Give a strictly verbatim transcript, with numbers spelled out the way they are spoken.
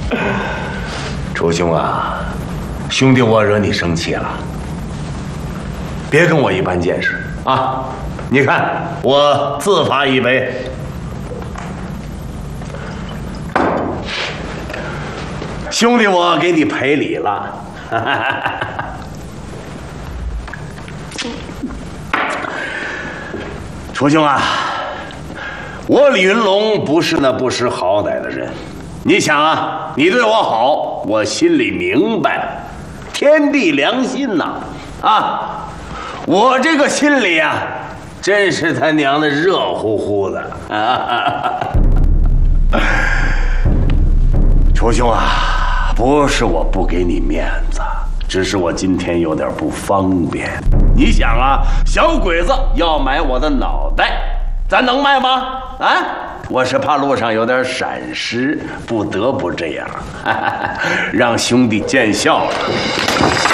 楚兄啊，兄弟我惹你生气了，别跟我一般见识啊！你看，我自罚一杯。兄弟我给你赔礼了。楚兄啊，我李云龙不是那不识好歹的人。你想啊，你对我好，我心里明白，天地良心呐！啊，我这个心里啊，真是他娘的热乎乎的。楚兄啊，不是我不给你面子，只是我今天有点不方便。你想啊，小鬼子要买我的脑袋，咱能卖吗？啊，我是怕路上有点闪失，不得不这样，让兄弟见笑了。